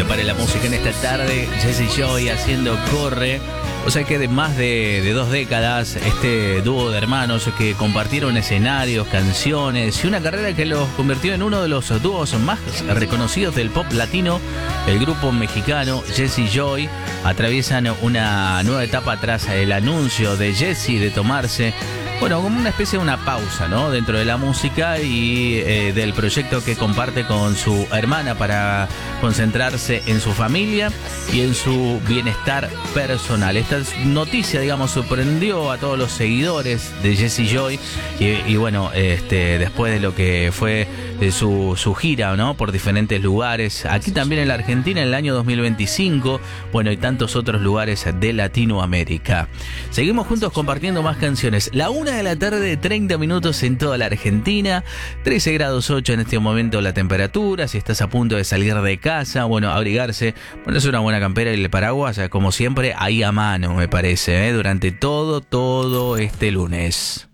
prepare la música en esta tarde. Jesse Joy haciendo Corre. O sea que de más de 2 décadas, este dúo de hermanos que compartieron escenarios, canciones y una carrera que los convirtió en uno de los dúos más reconocidos del pop latino. El grupo mexicano Jesse Joy atraviesan una nueva etapa tras el anuncio de Jesse de tomarse, bueno, como una especie de una pausa, ¿no?, dentro de la música y del proyecto que comparte con su hermana para concentrarse en su familia y en su bienestar personal. Esta noticia, digamos, sorprendió a todos los seguidores de Jesse Joy y bueno, después de lo que fue su gira, ¿no?, por diferentes lugares, aquí también en la Argentina en el año 2025, bueno, y tantos otros lugares de Latinoamérica. Seguimos juntos compartiendo más canciones. La 1:30 p.m. en toda la Argentina, 13 grados 8 en este momento la temperatura. Si estás a punto de salir de casa, bueno, abrigarse, ponerse una buena campera y el paraguas, como siempre, ahí a mano, me parece, durante todo este lunes.